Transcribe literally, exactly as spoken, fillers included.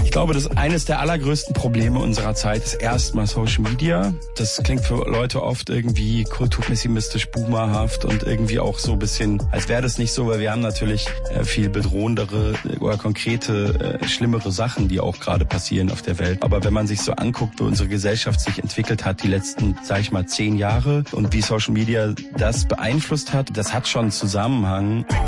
Ich glaube, dass eines der allergrößten Probleme unserer Zeit ist erstmal Social Media. Das klingt für Leute oft irgendwie kulturpessimistisch, boomerhaft und irgendwie auch so ein bisschen, als wäre das nicht so, weil wir haben natürlich äh, viel bedrohendere oder konkrete, äh, schlimmere Sachen, die auch gerade passieren auf der Welt. Aber wenn man sich so anguckt, wie unsere Gesellschaft sich entwickelt hat, die letzten, sag ich mal, zehn Jahre und wie Social Media das beeinflusst hat, das hat schon einen Zusammenhang.